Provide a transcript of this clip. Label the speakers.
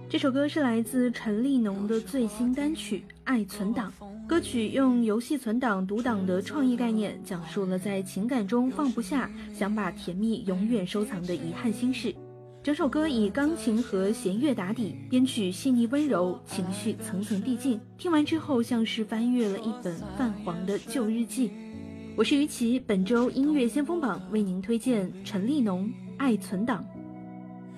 Speaker 1: 这首歌是来自陈立农的最新单曲《爱存档》。歌曲用游戏存档读档的创意概念，讲述了在情感中放不下，想把甜蜜永远收藏的遗憾心事。整首歌以钢琴和弦乐打底，编曲细腻温柔，情绪层层递进。听完之后，像是翻阅了一本泛黄的旧日记。我是于琦，本周音乐先锋榜为您推荐陈立农《爱存档》。